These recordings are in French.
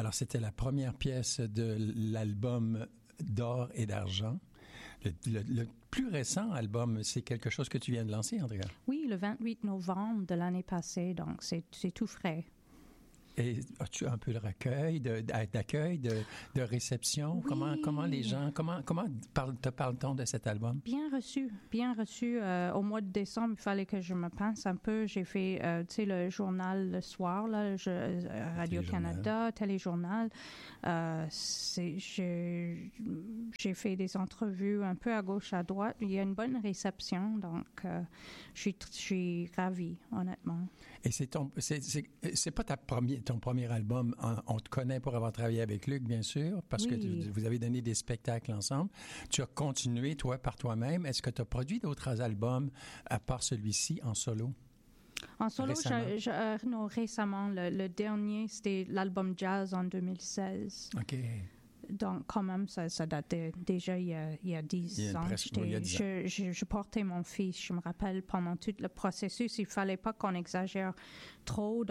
Alors, c'était la première pièce de l'album d'or et d'argent. Le plus récent album, c'est quelque chose que tu viens de lancer, Andrea? Oui, le 28 novembre de l'année passée, donc c'est tout frais. Et as-tu un peu de recueil, d'accueil, de réception? Oui. Comment les gens, comment te parle-t-on de cet album? Bien reçu. Au mois de décembre, il fallait que je me pense un peu. J'ai fait, le journal le soir, là, Radio-Canada, Téléjournal. J'ai fait des entrevues un peu à gauche, à droite. Il y a une bonne réception, donc je suis ravie, honnêtement. Et c'est pas ton premier album. On te connaît pour avoir travaillé avec Luc, bien sûr, parce que vous avez donné des spectacles ensemble. Tu as continué, toi, par toi-même. Est-ce que tu as produit d'autres albums, à part celui-ci, en solo? En solo, récemment. Récemment. Le dernier, c'était l'album Jazz en 2016. OK. Donc, quand même, ça date déjà il y a 10 ans. Je portais mon fils. Je me rappelle, pendant tout le processus, il ne fallait pas qu'on exagère trop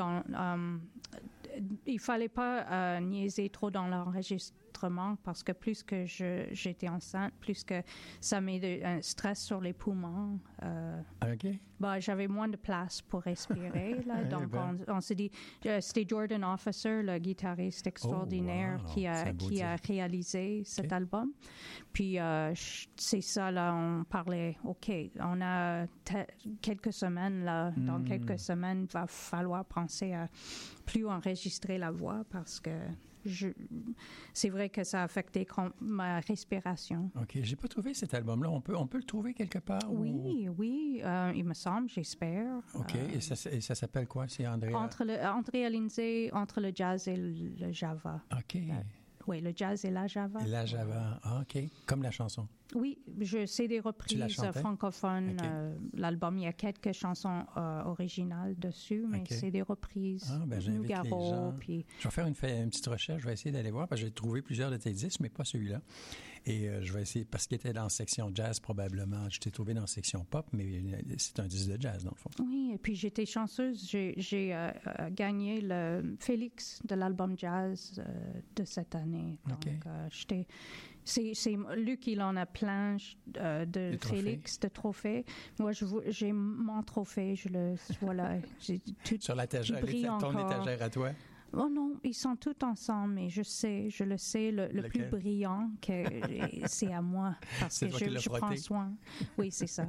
il ne fallait pas niaiser trop dans l'enregistrement parce que plus que j'étais enceinte, plus que ça met un stress sur les poumons. OK. J'avais moins de place pour respirer. Là, donc, on s'est dit... C'était Jordan Officer, le guitariste extraordinaire, qui a réalisé cet album. Puis, c'est ça, là, on parlait, OK, on a quelques semaines, là. Dans quelques semaines, il va falloir penser à plus enregistrer la voix parce que c'est vrai que ça a affecté ma respiration. OK. J'ai pas trouvé cet album-là. On peut le trouver quelque part? Oui. Il me semble, j'espère. OK. Et ça s'appelle quoi? C'est Andrea? Andrea Lindsay, entre le jazz et le java. OK. Oui, le jazz et la java. Et la java. Ah, OK. Comme la chanson. Oui, c'est des reprises francophones. Okay. L'album, il y a quelques chansons originales dessus, mais c'est des reprises. J'invite les gens. Je vais faire une petite recherche, je vais essayer d'aller voir, parce que j'ai trouvé plusieurs de tes disques, mais pas celui-là. Et je vais essayer, parce qu'il était dans la section jazz, probablement. Je t'ai trouvé dans la section pop, mais c'est un disque de jazz, dans le fond. Oui, et puis j'étais chanceuse. J'ai gagné le Félix de l'album jazz de cette année. Donc, c'est Luc, il en a plein de Félix, de trophées. Moi, j'ai mon trophée, voilà. Sur ton étagère à toi? Oh non, ils sont tous ensemble, mais je le sais, le plus brillant, c'est à moi, parce que je prends soin. Oui, c'est ça.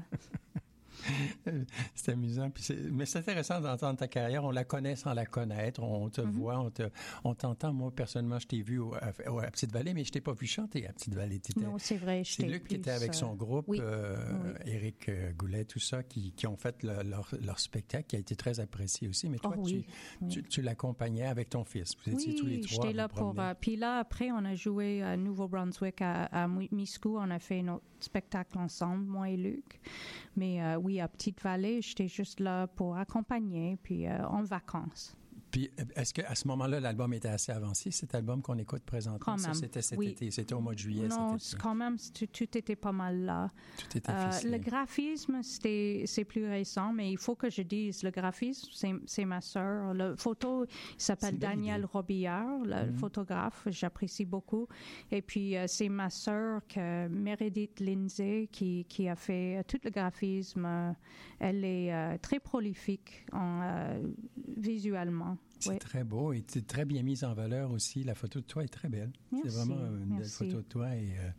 C'est amusant. Mais c'est intéressant d'entendre ta carrière. On la connaît sans la connaître. On te voit, on t'entend. Moi, personnellement, je t'ai vu à Petite-Vallée, mais je t'ai pas vu chanter à Petite-Vallée. Non, c'est vrai. C'est Luc qui était avec son groupe, Éric Goulet, tout ça, qui ont fait leur spectacle, qui a été très apprécié aussi. Mais toi, tu l'accompagnais avec ton fils. Vous étiez tous les trois. J'étais là pour... Puis là, après, on a joué à Nouveau-Brunswick, à Miscou. On a fait notre spectacle ensemble, moi et Luc. Mais à Petite-Vallée, j'étais juste là pour accompagner, puis en vacances. Puis, est-ce qu'à ce moment-là, l'album était assez avancé, cet album qu'on écoute présentement? Quand même. Ça, c'était cet été, c'était au mois de juillet. Non, quand même, tout était pas mal là. Tout était ficelé. Le graphisme, c'est plus récent, mais il faut que je dise, le graphisme, c'est ma sœur. La photo, il s'appelle Daniel Robillard, le photographe, j'apprécie beaucoup. Et puis, c'est ma sœur, Meredith Lindsay, qui a fait tout le graphisme. Elle est très prolifique visuellement. C'est très beau et c'est très bien mise en valeur aussi. La photo de toi est très belle. Merci, c'est vraiment une belle photo de toi.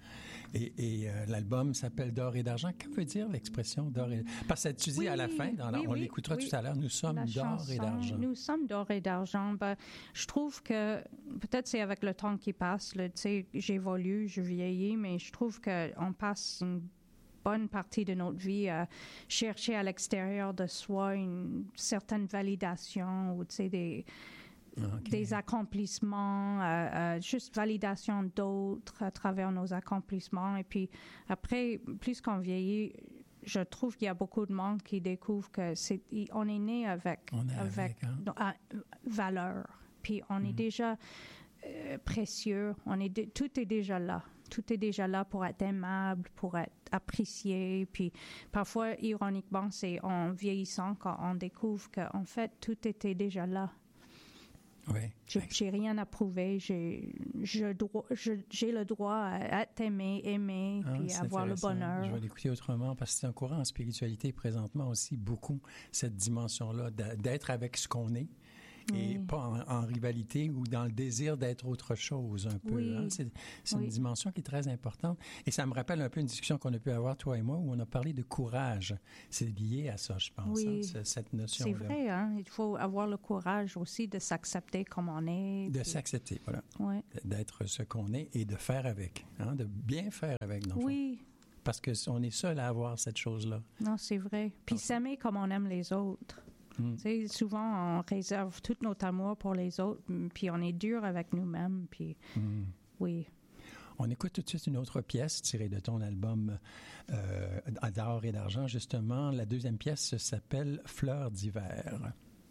Et l'album s'appelle D'or et d'argent. Que veut dire l'expression d'or et... Parce que tu dis à la fin, on l'écoutera tout à l'heure, nous sommes d'or et d'argent. Nous sommes d'or et d'argent. Je trouve que, peut-être c'est avec le temps qui passe, j'évolue, je vieillis, mais je trouve qu'on passe une bonne partie de notre vie à chercher à l'extérieur de soi une certaine validation ou des accomplissements, juste validation d'autres à travers nos accomplissements. Et puis après, plus qu'on vieillit, je trouve qu'il y a beaucoup de monde qui découvre on est né avec valeur. Puis on est déjà précieux. Tout est déjà là. Tout est déjà là pour être aimable, pour être apprécié. Puis parfois, ironiquement, c'est en vieillissant qu'on découvre qu'en fait, tout était déjà là. Oui. J'ai rien à prouver. J'ai le droit à être aimé, puis avoir le bonheur. Je vais l'écouter autrement parce que c'est un courant en spiritualité présentement aussi beaucoup, cette dimension-là, d'être avec ce qu'on est. Et pas en rivalité ou dans le désir d'être autre chose un peu. Oui. Hein? C'est une dimension qui est très importante. Et ça me rappelle un peu une discussion qu'on a pu avoir, toi et moi, où on a parlé de courage. C'est lié à ça, je pense, cette notion-là. C'est vrai, hein? Il faut avoir le courage aussi de s'accepter comme on est. De s'accepter, voilà. Oui. D'être ce qu'on est et de faire avec. Hein? De bien faire avec, dans le fond. Parce qu'on est seul à avoir cette chose-là. Non, c'est vrai. Puis s'aimer comme on aime les autres. Tu sais, souvent, on réserve tout notre amour pour les autres, puis on est dur avec nous-mêmes, puis oui. On écoute tout de suite une autre pièce tirée de ton album d'or et d'argent, justement. La deuxième pièce s'appelle « Fleurs d'hiver ».